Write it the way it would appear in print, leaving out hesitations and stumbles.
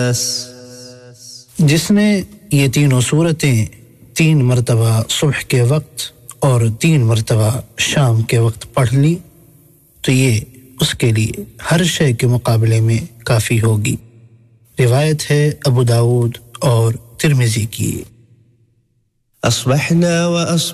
जिसने ये तीनों सूरतें 3 मर्तबा सुबह के वक्त और 3 मर्तबा शाम के वक्त पढ़ ली तो ये उसके लिए हर शय के मुकाबले में काफी होगी। रिवायत है अबू दाऊद और तिर्मिज़ी की।